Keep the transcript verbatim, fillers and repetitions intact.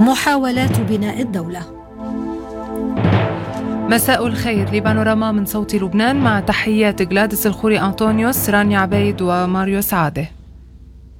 محاولات بناء الدولة. مساء الخير، لبانوراما من صوت لبنان، مع تحيات غلاديس الخوري أنطونيوس، رانيا عبيد وماريو سعادة.